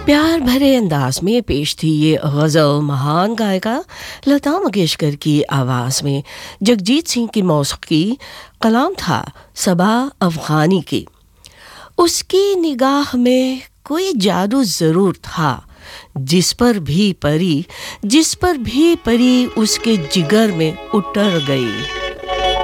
प्यार भरे अंदाज में पेश थी ये गज़ल महान गायिका लता मंगेशकर की आवाज़ में। जगजीत सिंह की मौसीकी, कलाम था सबा अफ़गानी की। उसकी निगाह में कोई जादू ज़रूर था, जिस पर भी परी उसके जिगर में उतर गई।